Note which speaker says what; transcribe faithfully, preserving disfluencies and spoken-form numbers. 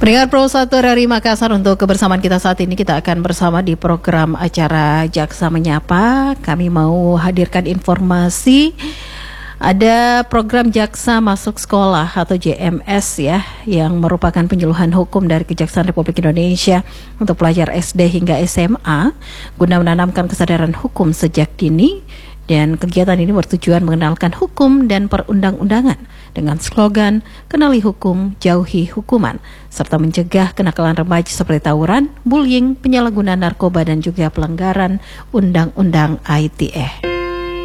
Speaker 1: Pendengar Pro satu dari Makassar, untuk kebersamaan kita saat ini kita akan bersama di program acara Jaksa Menyapa. Kami mau hadirkan informasi ada program Jaksa Masuk Sekolah atau J M S ya, yang merupakan penyuluhan hukum dari Kejaksaan Republik Indonesia untuk pelajar S D hingga S M A guna menanamkan kesadaran hukum sejak dini. Dan kegiatan ini bertujuan mengenalkan hukum dan perundang-undangan dengan slogan kenali hukum, jauhi hukuman, serta mencegah kenakalan remaja seperti tawuran, bullying, penyalahgunaan narkoba dan juga pelanggaran undang-undang I T E.